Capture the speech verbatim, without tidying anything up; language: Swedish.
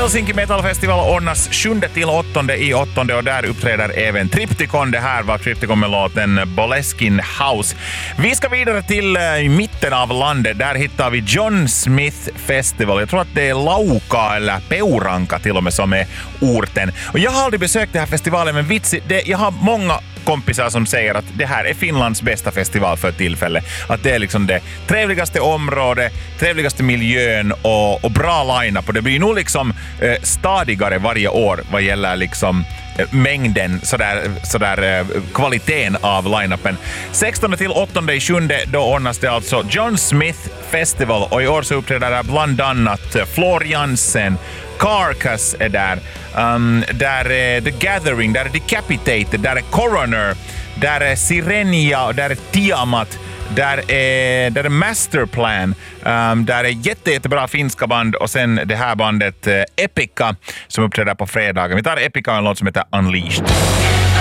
Helsinki Metal Festival ordnas sjunde till åttonde i åttonde och där uppträder även Triptykon. Det här var Triptykon med låten Boleskine House. Vi ska vidare till uh, mitten av landet. Där hittar vi John Smith Festival. Jag tror att det är Lauka eller Peuranka till och med som är orten. Och jag har aldrig besökt den här festivalen, men vitsi, det, jag har många kompisar som säger att det här är Finlands bästa festival för tillfälle. Att det är liksom det trevligaste området, trevligaste miljön och, och bra line-up. Och det blir nog liksom eh, stadigare varje år vad gäller liksom eh, mängden, sådär, sådär eh, kvaliteten av line-upen. sextonde till åttonde i sjunde då ordnas det alltså John Smith Festival och i år så uppträder där bland annat Floor Jansen, Carcass är där, um, där är The Gathering, där är Decapitated, där är Coroner, där är Sirenia, där är Tiamat, där är, där är Masterplan, um, där är jätte, jättebra finska band och sen det här bandet uh, Epica som uppträder på fredagen. Vi tar Epica och en låt som heter Unleashed.